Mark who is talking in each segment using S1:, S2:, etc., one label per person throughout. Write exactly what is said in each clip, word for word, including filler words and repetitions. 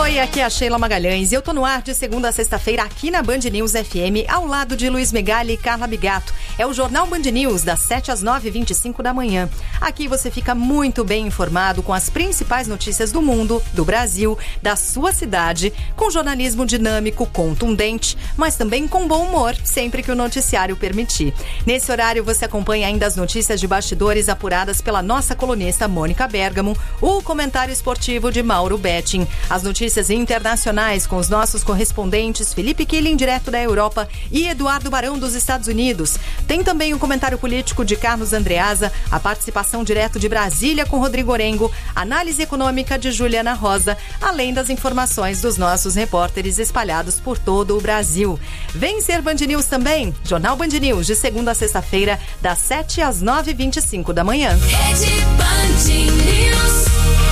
S1: Oi, aqui é a Sheila Magalhães e eu tô no ar de segunda a sexta-feira aqui na Band News F M, ao lado de Luiz Megali e Carla Bigato. É o Jornal Band News, das sete às nove e vinte e cinco da manhã. Aqui você fica muito bem informado com as principais notícias do mundo, do Brasil, da sua cidade, com jornalismo dinâmico, contundente, mas também com bom humor, sempre que o noticiário permitir. Nesse horário você acompanha ainda as notícias de bastidores apuradas pela nossa colunista Mônica Bergamo, o comentário esportivo de Mauro Betting, as notícias internacionais com os nossos correspondentes Felipe Killing, direto da Europa, e Eduardo Barão, dos Estados Unidos. Tem também o comentário político de Carlos Andreasa, a participação direto de Brasília com Rodrigo Orengo, análise econômica de Juliana Rosa, além das informações dos nossos repórteres espalhados por todo o Brasil. Vem ser Band News também, Jornal Band News, de segunda a sexta-feira, das sete às nove e vinte e cinco da manhã.
S2: Rede Band News.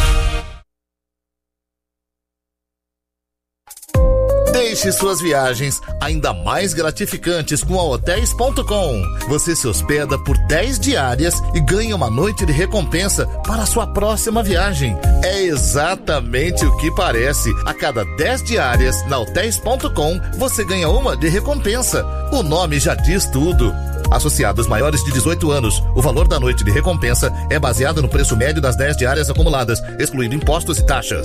S3: Deixe suas viagens ainda mais gratificantes com a hotéis ponto com. Você se hospeda por dez diárias e ganha uma noite de recompensa para a sua próxima viagem. É exatamente o que parece. A cada dez diárias na hotéis ponto com, você ganha uma de recompensa. O nome já diz tudo. Associados maiores de dezoito anos, o valor da noite de recompensa é baseado no preço médio das dez diárias acumuladas, excluindo impostos e taxas.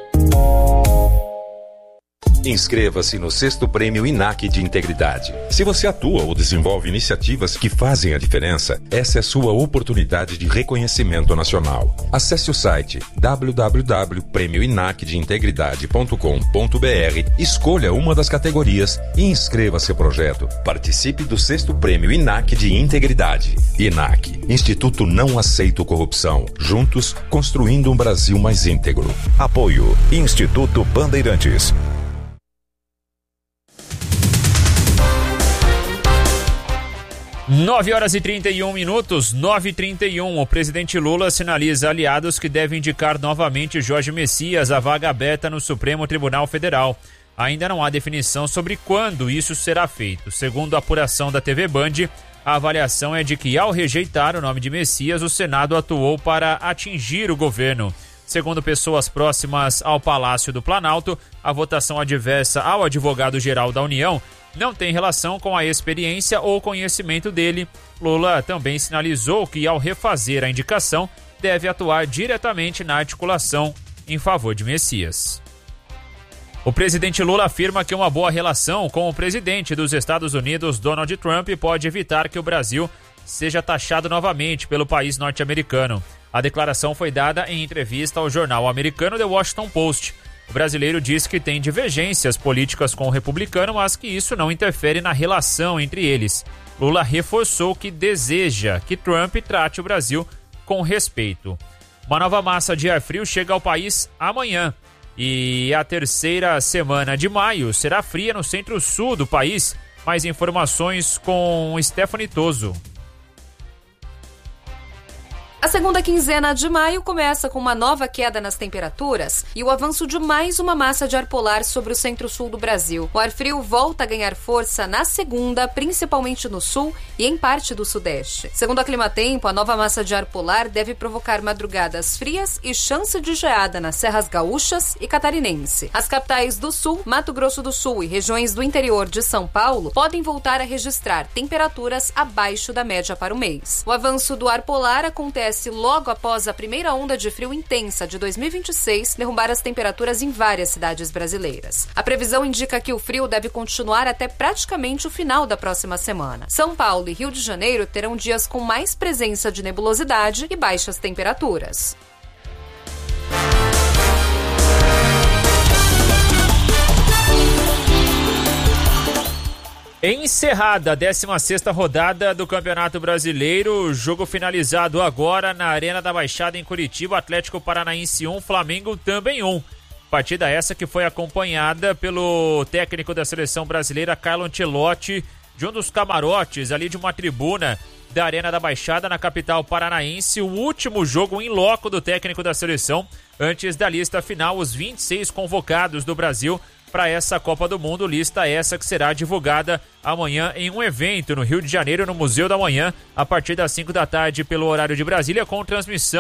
S4: Inscreva-se no sexto Prêmio I N A C de Integridade. Se você atua ou desenvolve iniciativas que fazem a diferença, essa é a sua oportunidade de reconhecimento nacional. Acesse o site w w w ponto prêmio inac de integridade ponto com ponto b r, escolha uma das categorias e inscreva seu projeto. Participe do sexto Prêmio I N A C de Integridade. I N A C, Instituto Não Aceito Corrupção. Juntos, construindo um Brasil mais íntegro.
S5: Apoio Instituto Bandeirantes.
S6: nove horas e trinta e um minutos, nove e trinta e um. O presidente Lula sinaliza aliados que devem indicar novamente Jorge Messias à vaga aberta no Supremo Tribunal Federal. Ainda não há definição sobre quando isso será feito. Segundo a apuração da T V Band, a avaliação é de que, ao rejeitar o nome de Messias, o Senado atuou para atingir o governo. Segundo pessoas próximas ao Palácio do Planalto, a votação adversa ao advogado-geral da União não tem relação com a experiência ou conhecimento dele. Lula também sinalizou que, ao refazer a indicação, deve atuar diretamente na articulação em favor de Messias. O presidente Lula afirma que uma boa relação com o presidente dos Estados Unidos, Donald Trump, pode evitar que o Brasil seja taxado novamente pelo país norte-americano. A declaração foi dada em entrevista ao jornal americano The Washington Post. O brasileiro disse que tem divergências políticas com o republicano, mas que isso não interfere na relação entre eles. Lula reforçou que deseja que Trump trate o Brasil com respeito. Uma nova massa de ar frio chega ao país amanhã. E a terceira semana de maio será fria no centro-sul do país. Mais informações com Stephanie Toso.
S7: A segunda quinzena de maio começa com uma nova queda nas temperaturas e o avanço de mais uma massa de ar polar sobre o centro-sul do Brasil. O ar frio volta a ganhar força na segunda, principalmente no sul e em parte do sudeste. Segundo a Climatempo, a nova massa de ar polar deve provocar madrugadas frias e chance de geada nas serras gaúchas e catarinense. As capitais do sul, Mato Grosso do Sul e regiões do interior de São Paulo podem voltar a registrar temperaturas abaixo da média para o mês. O avanço do ar polar acontece logo após a primeira onda de frio intensa de dois mil e vinte e seis derrubar as temperaturas em várias cidades brasileiras. A previsão indica que o frio deve continuar até praticamente o final da próxima semana. São Paulo e Rio de Janeiro terão dias com mais presença de nebulosidade e baixas temperaturas.
S6: Encerrada a décima sexta rodada do Campeonato Brasileiro, jogo finalizado agora na Arena da Baixada em Curitiba, Atlético Paranaense um, Flamengo também um. Partida essa que foi acompanhada pelo técnico da seleção brasileira, Carlo Ancelotti, de um dos camarotes ali de uma tribuna da Arena da Baixada na capital paranaense, o último jogo em loco do técnico da seleção antes da lista final, os vinte e seis convocados do Brasil para essa Copa do Mundo, lista essa que será divulgada amanhã em um evento no Rio de Janeiro, no Museu da Manhã, a partir das cinco da tarde pelo horário de Brasília, com transmissão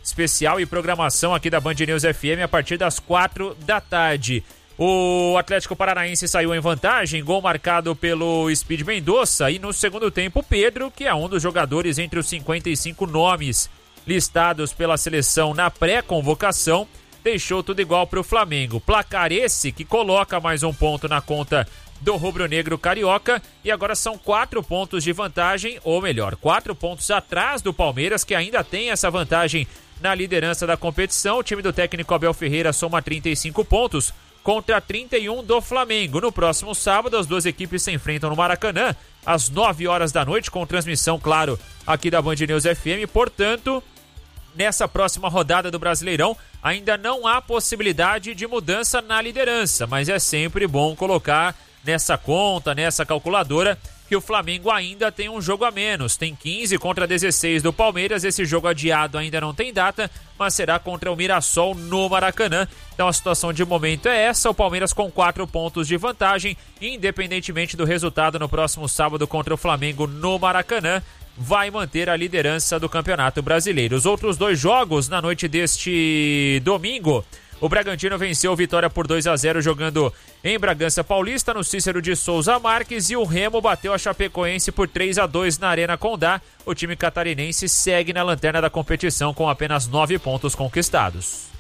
S6: especial e programação aqui da Band News F M a partir das quatro da tarde. O Atlético Paranaense saiu em vantagem, gol marcado pelo Speed Mendonça, e no segundo tempo o Pedro, que é um dos jogadores entre os cinquenta e cinco nomes listados pela seleção na pré-convocação, deixou tudo igual para o Flamengo. Placar esse que coloca mais um ponto na conta do rubro-negro carioca, e agora são quatro pontos de vantagem, ou melhor, quatro pontos atrás do Palmeiras, que ainda tem essa vantagem na liderança da competição. O time do técnico Abel Ferreira soma trinta e cinco pontos contra trinta e um do Flamengo. No próximo sábado, as duas equipes se enfrentam no Maracanã, às nove horas da noite, com transmissão, claro, aqui da Band News F M. Portanto, nessa próxima rodada do Brasileirão, ainda não há possibilidade de mudança na liderança, mas é sempre bom colocar nessa conta, nessa calculadora, que o Flamengo ainda tem um jogo a menos. Tem quinze contra dezesseis do Palmeiras. Esse jogo adiado ainda não tem data, mas será contra o Mirassol no Maracanã. Então a situação de momento é essa: o Palmeiras com quatro pontos de vantagem, independentemente do resultado no próximo sábado contra o Flamengo no Maracanã, vai manter a liderança do Campeonato Brasileiro. Os outros dois jogos na noite deste domingo: o Bragantino venceu o Vitória por dois a zero jogando em Bragança Paulista, no Cícero de Souza Marques, e o Remo bateu a Chapecoense por três a dois na Arena Condá. O time catarinense segue na lanterna da competição com apenas nove pontos conquistados.